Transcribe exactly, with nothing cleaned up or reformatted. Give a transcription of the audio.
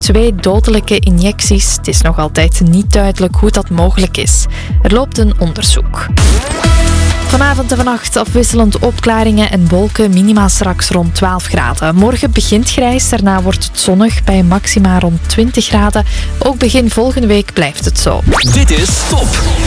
Twee dodelijke injecties. Het is nog altijd niet duidelijk hoe dat mogelijk is. Er loopt een onderzoek. Vanavond en vannacht afwisselend opklaringen en wolken, minima straks rond twaalf graden. Morgen begint grijs, daarna wordt het zonnig bij maxima rond twintig graden. Ook begin volgende week blijft het zo. Dit is Top